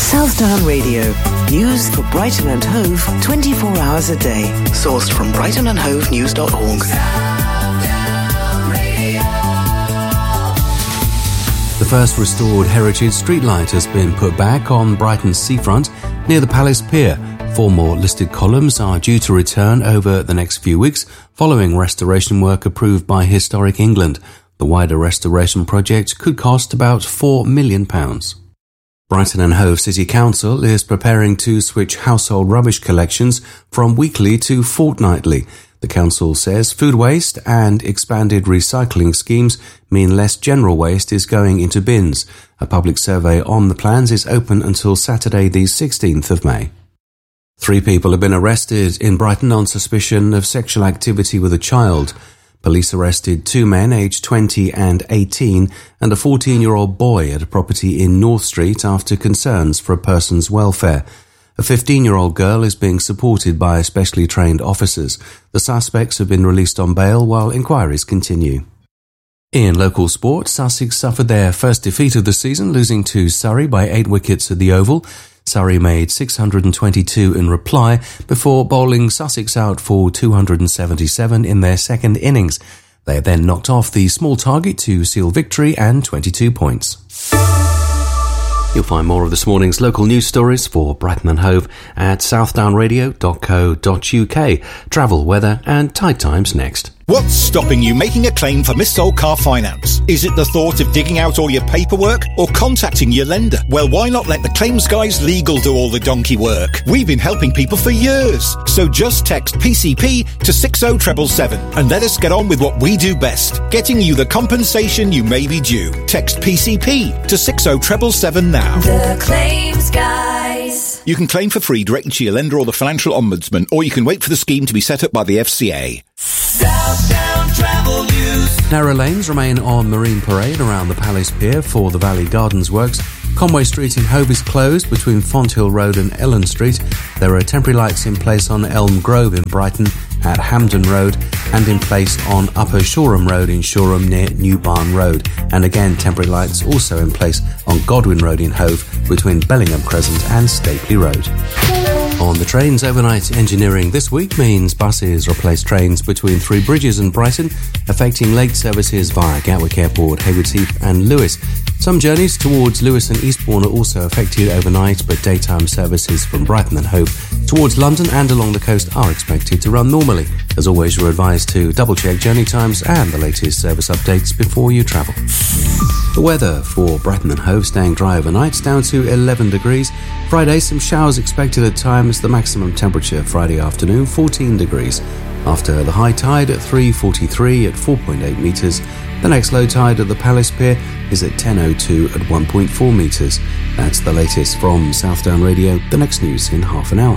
Southdown Radio. News for Brighton and Hove 24 hours a day. Sourced from brightonandhovenews.org. The first restored heritage streetlight has been put back on Brighton's seafront near the Palace Pier. 4 more listed columns are due to return over the next few weeks following restoration work approved by Historic England. The wider restoration project could cost about £4 million. Brighton and Hove City Council is preparing to switch household rubbish collections from weekly to fortnightly. The council says food waste and expanded recycling schemes mean less general waste is going into bins. A public survey on the plans is open until Saturday the 16th of May. 3 people have been arrested in Brighton on suspicion of sexual activity with a child. Police arrested 2 men aged 20 and 18 and a 14-year-old boy at a property in North Street after concerns for a person's welfare. A 15-year-old girl is being supported by specially trained officers. The suspects have been released on bail while inquiries continue. In local sport, Sussex suffered their first defeat of the season, losing to Surrey by 8 wickets at the Oval. Surrey made 622 in reply before bowling Sussex out for 277 in their second innings. They then knocked off the small target to seal victory and 22 points. You'll find more of this morning's local news stories for Brighton and Hove at southdownradio.co.uk. Travel, weather and tide times next. What's stopping you making a claim for missold car finance? Is it the thought of digging out all your paperwork or contacting your lender? Well, why not let the Claims Guys Legal do all the donkey work? We've been helping people for years. So just text PCP to 60777 and let us get on with what we do best, getting you the compensation you may be due. Text PCP to 60777 now. The Claims Guys. You can claim for free directly to your lender or the Financial Ombudsman, or you can wait for the scheme to be set up by the FCA. Southdown Travel News. Narrow lanes remain on Marine Parade around the Palace Pier for the Valley Gardens works. Conway Street in Hove is closed between Fonthill Road and Ellen Street. There are temporary lights in place on Elm Grove in Brighton at Hampden Road and in place on Upper Shoreham Road in Shoreham near New Barn Road. And again, temporary lights also in place on Godwin Road in Hove between Bellingham Crescent and Stapley Road. On the trains, overnight engineering this week means buses replace trains between Three Bridges and Brighton, affecting late services via Gatwick Airport, Haywards Heath and Lewes. Some journeys towards Lewes and Eastbourne are also affected overnight, but daytime services from Brighton and Hove towards London and along the coast are expected to run normally. As always, you're advised to double-check journey times and the latest service updates before you travel. The weather for Brighton and Hove staying dry overnight, down to 11 degrees. Friday, some showers expected at times. The maximum temperature Friday afternoon, 14 degrees. After the high tide at 3:43 at 4.8 metres. The next low tide at the Palace Pier is at 10:02 at 1.4 metres. That's the latest from Southdown Radio. The next news in half an hour.